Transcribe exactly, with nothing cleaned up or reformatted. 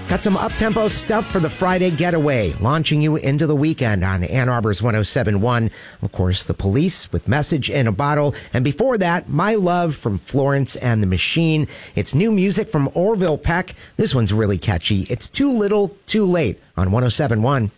Got some up-tempo stuff for the Friday getaway, launching you into the weekend on Ann Arbor's one oh seven point one. Of course, The Police with Message in a Bottle. And before that, My Love from Florence and the Machine. It's new music from Orville Peck. This one's really catchy. It's Too Little, Too Late on one oh seven point one.